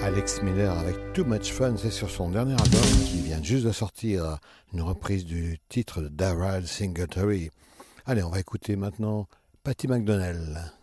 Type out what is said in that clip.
Alex Miller avec Too Much Fun, c'est sur son dernier album qui vient juste de sortir, une reprise du titre de Darrell Singletary. Allez, on va écouter maintenant Patty McDonnell.